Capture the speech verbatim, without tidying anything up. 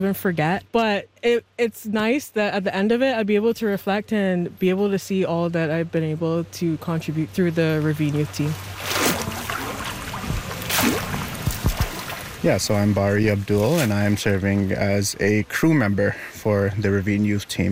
and forget. But it, it's nice that at the end of it, I'd be able to reflect and be able to see all that I've been able to contribute through the Ravine Youth Team. Yeah, so I'm Bari Abdul, and I am serving as a crew member for the Ravine Youth Team.